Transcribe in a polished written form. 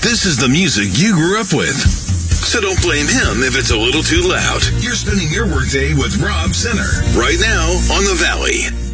This is the music you grew up with. So don't blame him if it's a little too loud. You're spending your workday with Rob Center right now on The Valley.